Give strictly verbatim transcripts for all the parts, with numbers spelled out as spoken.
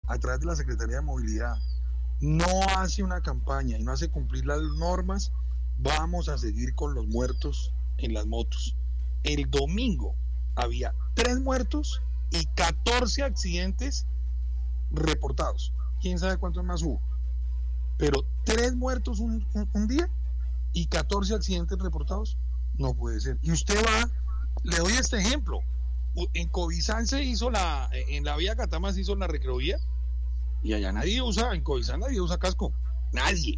a través de la Secretaría de Movilidad, no hace una campaña y no hace cumplir las normas, vamos a seguir con los muertos en las motos. El domingo había tres muertos y catorce accidentes reportados. ¿Quién sabe cuántos más hubo? Pero tres muertos un, un, un día y catorce accidentes reportados, no puede ser. Y usted va, le doy este ejemplo, en Covizán se hizo la, en la vía Catamas se hizo la recreovía, y allá nadie usa, en Covizán nadie usa casco, nadie.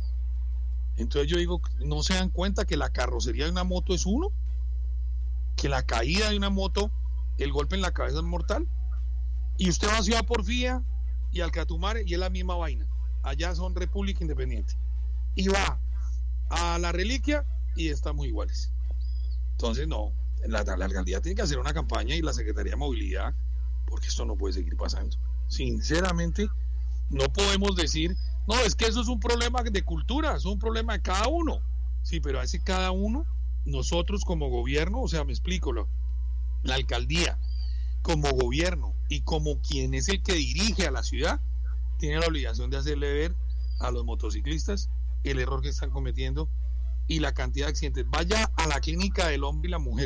Entonces yo digo, ¿no se dan cuenta que la carrocería de una moto es uno? Que la caída de una moto, el golpe en la cabeza es mortal. Y usted va a Ciudad Porfía y al Catumare y es la misma vaina. Allá son República Independiente. Y va a la Reliquia y estamos iguales. Entonces no, la, la alcaldía tiene que hacer una campaña y la Secretaría de Movilidad, porque esto no puede seguir pasando. Sinceramente, no podemos decir, no, es que eso es un problema de cultura, es un problema de cada uno. Sí, pero a ese cada uno, nosotros como gobierno, o sea, me explico, lo, la alcaldía como gobierno y como quien es el que dirige a la ciudad, tiene la obligación de hacerle ver a los motociclistas el error que están cometiendo y la cantidad de accidentes. Vaya a la clínica del hombre y la mujer.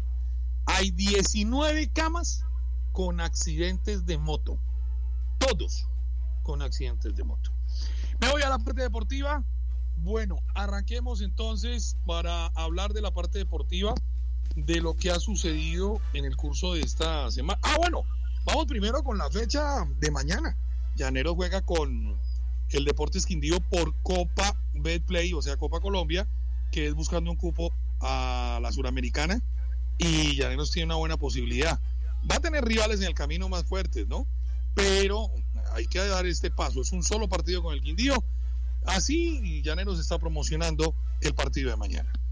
Hay diecinueve camas con accidentes de moto. Todos con accidentes de moto. Me voy a la parte deportiva. Bueno, arranquemos entonces para hablar de la parte deportiva, de lo que ha sucedido en el curso de esta semana. Ah, bueno, vamos primero con la fecha de mañana. Llaneros juega con el Deportes Quindío por Copa Betplay, o sea, Copa Colombia, que es buscando un cupo a la Suramericana, y Llaneros tiene una buena posibilidad. Va a tener rivales en el camino más fuertes, ¿no? Pero hay que dar este paso. Es un solo partido con el Quindío. Así Llaneros está promocionando el partido de mañana.